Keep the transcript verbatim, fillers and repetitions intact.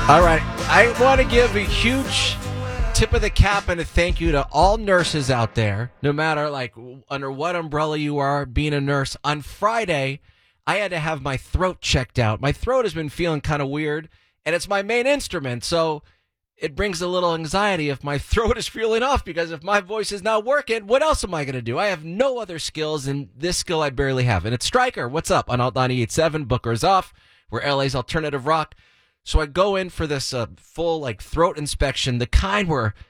All right. I want to give a huge tip of the cap and a thank you to all nurses out there, no matter like under what umbrella you are being a nurse. On Friday, I had to have my throat checked out. My throat has been feeling kind of weird, and it's my main instrument, so it brings a little anxiety if my throat is feeling off, because if my voice is not working, what else am I going to do? I have no other skills, and this skill I barely have. And it's Stryker. What's up? On Alt ninety-eight point seven, Booker's Off. We're L A's alternative rock. So I go in for this uh, full like throat inspection, the kind where